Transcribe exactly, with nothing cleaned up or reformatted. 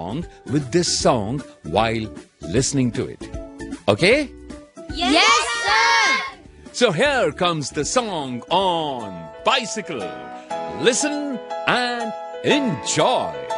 along with this song while listening to it. Okay? Yes, sir! So here comes the song on bicycle. Listen and enjoy.